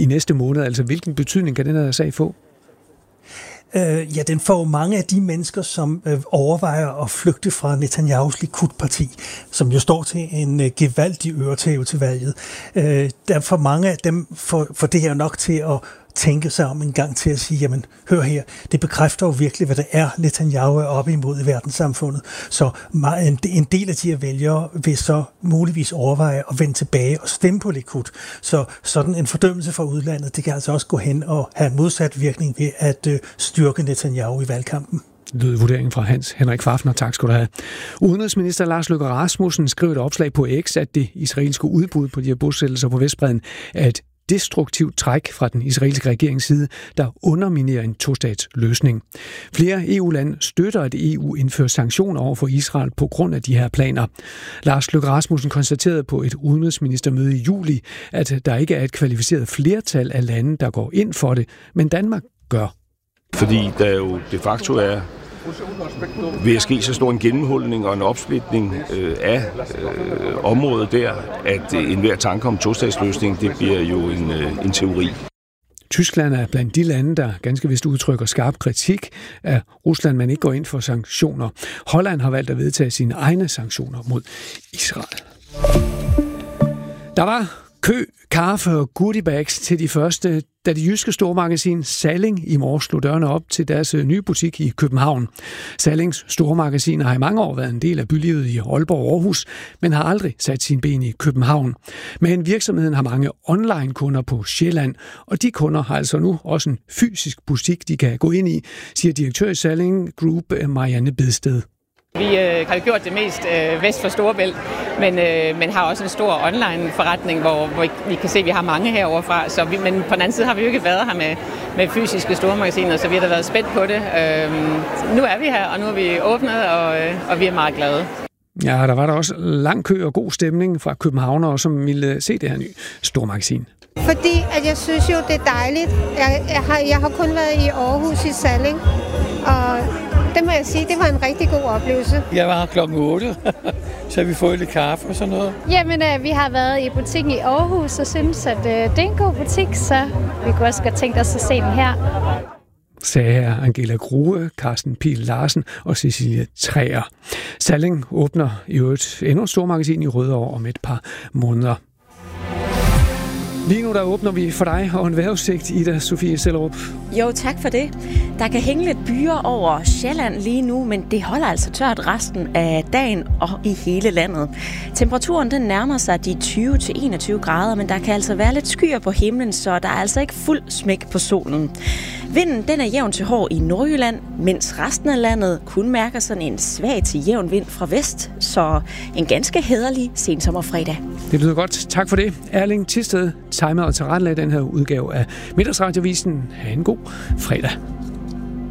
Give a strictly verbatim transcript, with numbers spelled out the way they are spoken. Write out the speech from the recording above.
næste måned? Altså, hvilken betydning kan den her sag få? Øh, ja, den får mange af de mennesker, som øh, overvejer at flygte fra Netanyahus Likud-parti, som jo står til en øh, gevaldig øretæve til valget. Øh, der for mange af dem får, får det her nok til at tænke sig om en gang til at sige, jamen, hør her, det bekræfter jo virkelig, hvad det er, Netanyahu er oppe imod i verdenssamfundet. Så en, en del af de her vælgere vil så muligvis overveje at vende tilbage og stemme på Likud. Så sådan en fordømmelse fra udlandet, det kan altså også gå hen og have modsat virkning ved at øh, styrke Netanyahu i valgkampen. Lød vurderingen fra Hans Henrik Fafner. Tak skal du have. Udenrigsminister Lars Løkke Rasmussen skrev et opslag på X, at det israelske udbud på de her bosættelser på Vestbredden er et destruktivt træk fra den israelske regerings side, der underminerer en tostatsløsning. Flere E U-lande støtter, at E U indfører sanktioner over for Israel på grund af de her planer. Lars Løkke Rasmussen konstaterede på et udenrigsministermøde i juli, at der ikke er et kvalificeret flertal af lande, der går ind for det, men Danmark gør. Fordi der jo de facto er ved at ske så stor en gennemhuldning og en opsplitning øh, af øh, området der, at øh, enhver tanke om tostatsløsning, det bliver jo en, øh, en teori. Tyskland er blandt de lande, der ganske vist udtrykker skarp kritik af Rusland, men ikke går ind for sanktioner. Holland har valgt at vedtage sine egne sanktioner mod Israel. Der var kø, kaffe og goodiebags til de første, da det jyske stormagasin Salling i morges slog dørene op til deres nye butik i København. Sallings stormagasin har i mange år været en del af bylivet i Aalborg og Aarhus, men har aldrig sat sine ben i København. Men virksomheden har mange online-kunder på Sjælland, og de kunder har altså nu også en fysisk butik, de kan gå ind i, siger direktør i Salling Group, Marianne Bedsted. Vi øh, har gjort det mest øh, vest for Storebælt, men, øh, men har også en stor online-forretning, hvor, hvor vi kan se, at vi har mange heroverfra. Så vi, men på den anden side har vi jo ikke været her med, med fysiske stormagasiner, så vi har da været spændt på det. Øh, nu er vi her, og nu er vi åbnet, og, øh, og vi er meget glade. Ja, der var der også lang kø og god stemning fra københavnere, som ville se det her nye stormagasin. Fordi at jeg synes jo, det er dejligt. Jeg, jeg, har, jeg har kun været i Aarhus i Salling, og det må jeg sige, det var en rigtig god oplevelse. Jeg var her klokken otte, så vi fået lidt kaffe og sådan noget. Jamen, øh, vi har været i butikken i Aarhus og synes, at øh, det er en god butik, så vi kunne også godt tænke os at se den her. Sagde her Angela Grue, Carsten Pihl Larsen og Cecilie Træer. Salling åbner i øvrigt endnu et stormagasin i Rødovre om et par måneder. Lige nu der åbner vi for dig og en vejrudsigt, Ida Sofie Sellerup. Jo, tak for det. Der kan hænge lidt byer over Sjælland lige nu, men det holder altså tørt resten af dagen og i hele landet. Temperaturen den nærmer sig de tyve til enogtyve grader, men der kan altså være lidt skyer på himlen, så der er altså ikke fuld smæk på solen. Vinden den er jævn til hård i Nordjylland, mens resten af landet kun mærker sådan en svag til jævn vind fra vest, så en ganske hæderlig sensommerfredag. Det lyder godt. Tak for det. Erling Thisted timer og tilrettelagde den her udgave af Middagsradiovisen. Ha' en god fredag.